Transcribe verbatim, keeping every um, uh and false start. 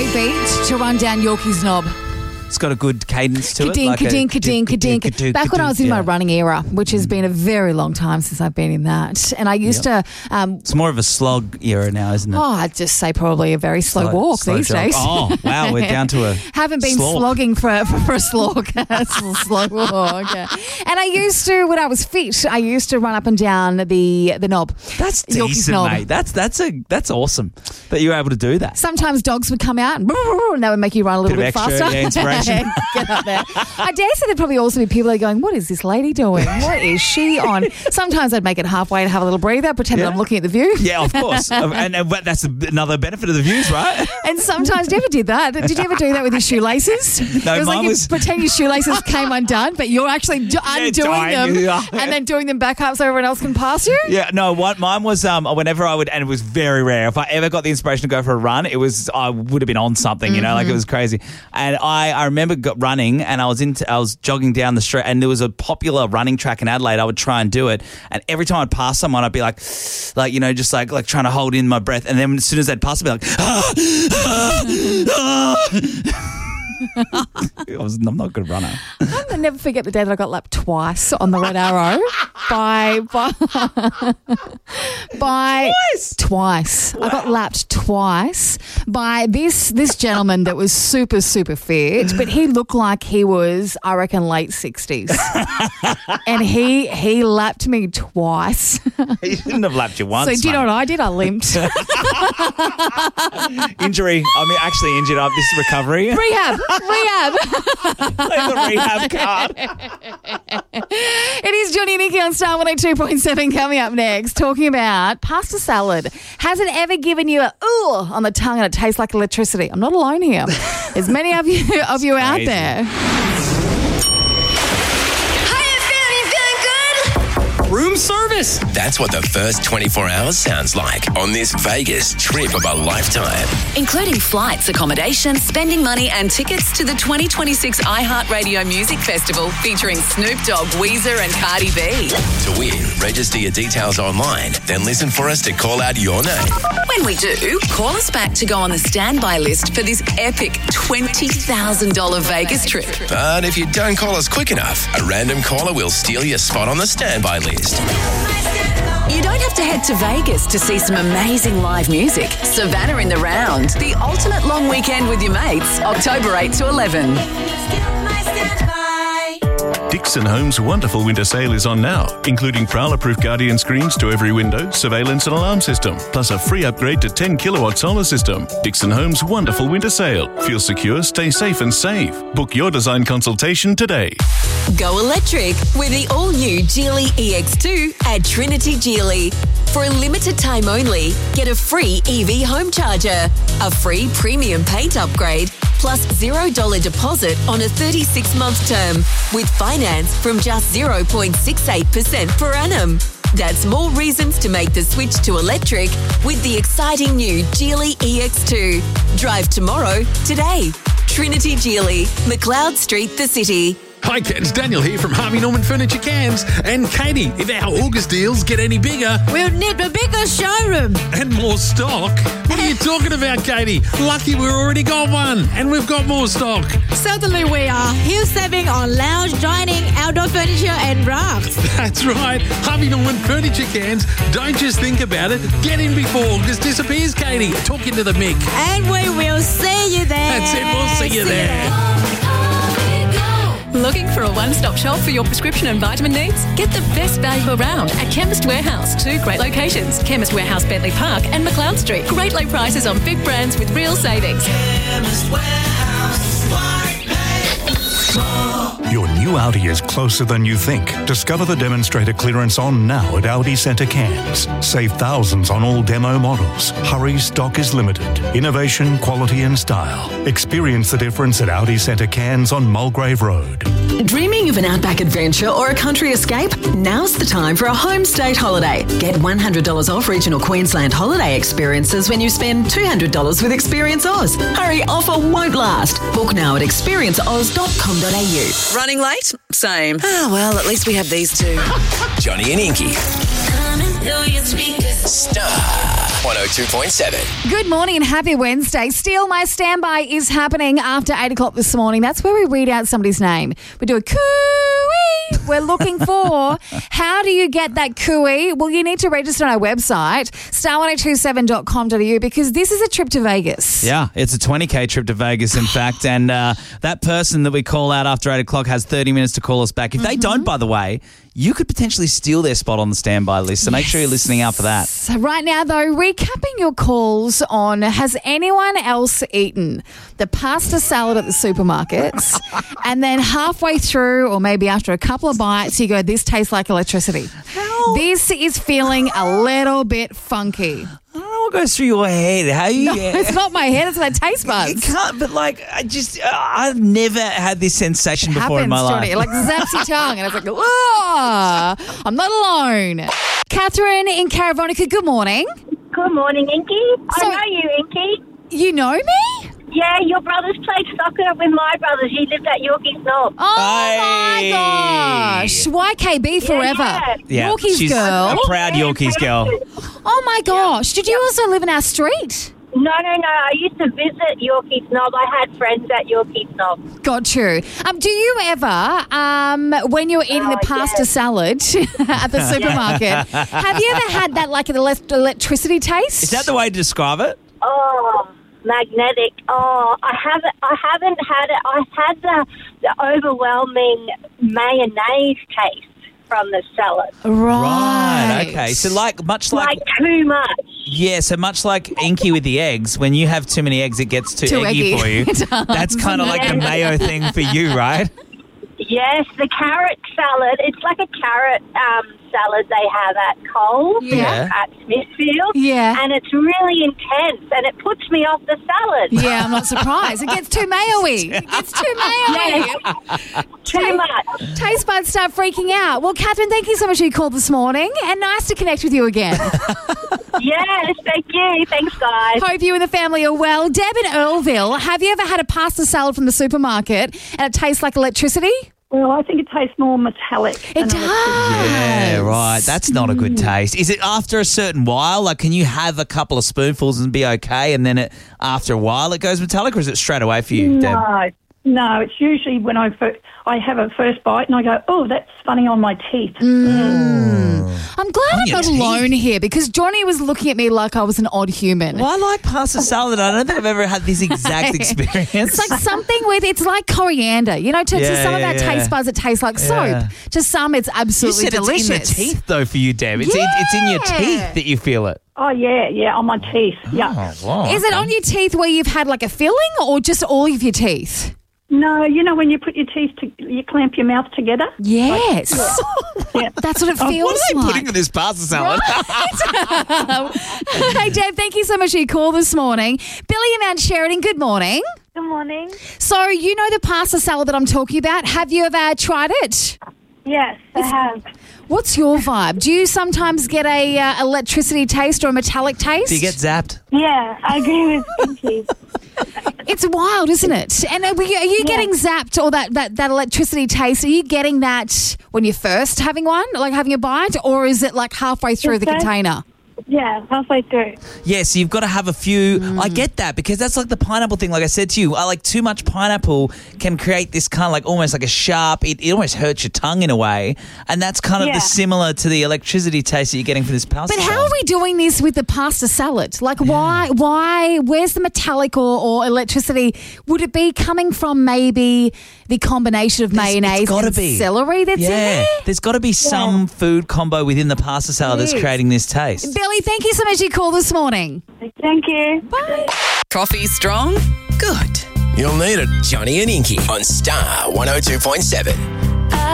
great beat to run down Yorkie's knob. It's got a good cadence to Ka-dink, it. Like ka-dink, ka-dink, ka-dink. ka-dink, Back when I was in yeah. my running era, which has been a very long time since I've been in that. And I used Yep. to... Um, It's more of a slog era now, isn't it? oh, I'd just say probably a very slow, Slow- walk slow these jog. days. Oh, wow, we're down to a Haven't been slog. slogging for, for, for a slog. slow walk. Yeah. And I used to, when I was fit, I used to run up and down the, the knob. That's Yorkie's decent, knob. mate. That's that's a that's awesome that you were able to do that. Sometimes dogs would come out and, and that would make you run a little Bit bit, of extra, faster. yeah, inspiration. Get up there. I dare say there'd probably also be people that are going, what is this lady doing? What is she on? Sometimes I'd make it halfway to have a little breather, pretend Yeah. that I'm looking at the view. Yeah, of course. and, and but that's another benefit of the views, right? And sometimes, you ever did that? Did you ever do that with your shoelaces? No, it was like mine you was- pretend your shoelaces came undone, but you're actually do- undoing dying. them Yeah. and then doing them back up so everyone else can pass you. Yeah, no, what mine was um whenever I would, and it was very rare. If I ever got the inspiration to go for a run, it was I would have been on something, you know, like it was crazy. And I, I remember got running, and I was into I was jogging down the street, and there was a popular running track in Adelaide. I would try and do it, and every time I'd pass someone, I'd be like, like you know, just like like trying to hold in my breath, and then as soon as they'd pass, I'd be like, ah, ah, ah. I was, I'm not a good runner. I'll never forget the day that I got lapped twice on the Red Arrow by by by Twice? twice. I got lapped twice by this this gentleman that was super super fit, but he looked like he was, I reckon, late sixties, and he he lapped me twice. He shouldn't have lapped you once. So do you know mate. what I did? I limped. Injury. I mean, actually injured. Uh, This is recovery. Rehab, rehab. Play the rehab card. It is Johnny and Nikki on Star one oh two point seven coming up next, talking about pasta salad. Has it ever given you a ooh on the tongue and it tastes like electricity? I'm not alone here. There's many of you of you out crazy. there. Room service. That's what the first twenty-four hours sounds like on this Vegas trip of a lifetime. Including flights, accommodation, spending money and tickets to the twenty twenty-six iHeartRadio Music Festival featuring Snoop Dogg, Weezer and Cardi B. To win, register your details online, then listen for us to call out your name. When we do, call us back to go on the standby list for this epic twenty thousand dollars Vegas trip. But if you don't call us quick enough, a random caller will steal your spot on the standby list. You don't have to head to Vegas to see some amazing live music. Savannah in the Round, the ultimate long weekend with your mates, October eighth to eleven. Dixon Homes' wonderful winter sale is on now, including Prowler-proof Guardian screens to every window, surveillance and alarm system, plus a free upgrade to ten kilowatt solar system. Dixon Homes' wonderful winter sale. Feel secure, stay safe and save. Book your design consultation today. Go electric with the all-new Geely E X two at Trinity Geely. For a limited time only, get a free E V home charger, a free premium paint upgrade, plus zero dollars deposit on a thirty-six month term with finance from just zero point six eight percent per annum. That's more reasons to make the switch to electric with the exciting new Geely E X two. Drive tomorrow, today. Trinity Geely, McLeod Street, the city. Hi kids, Daniel here from Harvey Norman Furniture Cairns. And Katie, if our August deals get any bigger We'll need a bigger showroom. and more stock, what are you talking about, Katie? Lucky we've already got one and we've got more stock. Certainly we are. Huge saving on lounge, dining, outdoor furniture and rafts. That's right, Harvey Norman Furniture Cairns. Don't just think about it. Get in before August disappears, Katie. Talk into the mic. And we will see you there. That's it, we'll see you there. Looking for a one-stop shop for your prescription and vitamin needs? Get the best value around at Chemist Warehouse. Two great locations, Chemist Warehouse, Bentley Park and McLeod Street. Great low prices on big brands with real savings. Chemist Warehouse. Why pay more? Your new Audi is closer than you think. Discover the demonstrator clearance on now at Audi Centre Cairns. Save thousands on all demo models. Hurry, stock is limited. Innovation, quality and style. Experience the difference at Audi Centre Cairns on Mulgrave Road. Dreaming of an outback adventure or a country escape? Now's the time for a home state holiday. Get one hundred dollars off regional Queensland holiday experiences when you spend two hundred dollars with Experience Oz. Hurry, offer won't last. Book now at experience oz dot com dot a u. Running late? Same. Ah, well, at least we have these two. Johnny and Inky. Coming through your speakers. Star. one oh two point seven. Good morning and happy Wednesday. Steal My Standby is happening after eight o'clock this morning. That's where we read out somebody's name. We do a cooey. We're looking for how do you get that cooey? Well, you need to register on our website, star one oh two seven dot com dot a u, because this is a trip to Vegas. Yeah, it's a twenty K trip to Vegas, in fact. And uh, that person that we call out after eight o'clock has thirty minutes to call us back. If they don't, by the way, you could potentially steal their spot on the standby list. So make sure you're listening out for that. So right now, though, recapping your calls on has anyone else eaten the pasta salad at the supermarkets and then halfway through or maybe after a couple of bites, you go, this tastes like electricity. How? This is feeling a little bit funky. I don't know what goes through your head. How you? No, it's not my head. It's my taste buds. You can't. But like, I just, uh, I've never had this sensation it before happens, in my life. Johnny. It like zaps your tongue, and it's like, oh, I'm not alone. Catherine in Caravonica. Good morning. Good morning, Inky. So- I know you, Inky. You know me? Yeah, your brothers played soccer with my brothers. You lived at Yorkie Snob. Oh Hey. my gosh! Y K B forever. Yeah. Yeah, Yorkie's she's girl. a proud Yorkies girl. Oh my gosh! Did you also live in our street? No, no, no. I used to visit Yorkie Snob. I had friends at Yorkie Snob. Got you. Um, do you ever, um, when you're eating the Oh, pasta yes. salad at the supermarket, have you ever had that like an elec- electricity taste? Is that the way to describe it? Oh, magnetic. Oh, I haven't. I haven't had it. I had the the overwhelming mayonnaise taste from the salad. right? Okay. So like, much like, Like too much. yeah, so much like Inky with the eggs, when you have too many eggs, it gets too, Too eggy, eggy. for you. It does. That's kind of like the mayo thing for you, right? Yes, the carrot salad. It's like a carrot um, salad they have at Coles, Yeah. at Smithfield. Yeah. And it's really intense and it puts me off the salad. Yeah, I'm not surprised. It gets too mayo-y. It gets too mayo-y. Too much. Taste buds start freaking out. Well, Catherine, thank you so much for your call this morning, and nice to connect with you again. Yes, thank you. Thanks, guys. Hope you and the family are well. Deb in Earlville, have you ever had a pasta salad from the supermarket and it tastes like electricity? Well, I think it tastes more metallic. It does. Yeah, right. That's not a good taste. Is it after a certain while? Like, can you have a couple of spoonfuls and be okay, and then it, after a while it goes metallic, or is it straight away for you, Deb? No, no. It's usually when I fir- I have a first bite and I go, oh, that's funny on my teeth. I'm glad I'm your not teeth. alone here because Johnny was looking at me like I was an odd human. Well, I like pasta salad. I don't think I've ever had this exact experience. It's like something with, it's like coriander. You know, to, to Yeah, some of yeah, our yeah. taste buds, it tastes like Yeah. soap. To some, it's You absolutely said delicious. it's in the teeth, though, for you, Deb. It's, in, it's in your Yeah. teeth that you feel it. Oh, yeah, yeah, on my teeth. Yeah. Oh, wow. Is it on your teeth where you've had like a filling or just all of your teeth? No, you know when you put your teeth, to, you clamp your mouth together? Yes. Yeah. That's what it feels What are they like. putting in this pasta salad? Hey, Deb, thank you so much for your call this morning. Billy in Mount Sheridan, good morning. Good morning. So, you know the pasta salad that I'm talking about. Have you ever tried it? Yes, I have. What's your vibe? Do you sometimes get a uh, electricity taste or a metallic taste? Do you get zapped? Yeah, I agree with Inky. It's wild, isn't it? And are, we, are you getting zapped or that, that, that electricity taste? Are you getting that when you're first having one, like having a bite, or is it like halfway through the Okay. container? Yeah, halfway through. Yeah, so you've got to have a few. I get that because that's like the pineapple thing. Like I said to you, I like too much pineapple can create this kind of like almost like a sharp, it, it almost hurts your tongue in a way. And that's kind of Yeah. the similar to the electricity taste that you're getting from this pasta But how salad. are we doing this with the pasta salad? Like, why? Why? Where's the metallic or, or electricity? Would it be coming from maybe the combination of There's- it's mayonnaise gotta and be. celery that's in Yeah, there? there's got to be some food combo within the pasta salad that's Yes. creating this taste. Billy, thank you so much for your call this morning. Thank you. Bye. Coffee strong? Good. You'll need it. Johnny and Inky on Star one oh two point seven.